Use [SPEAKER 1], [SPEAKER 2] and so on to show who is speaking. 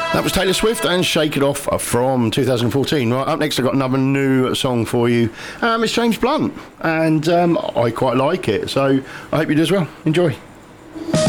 [SPEAKER 1] That was Taylor Swift and Shake It Off from 2014. Right, up next I've got another new song for you. It's James Blunt, and I quite like it, so I hope you do as well. Enjoy.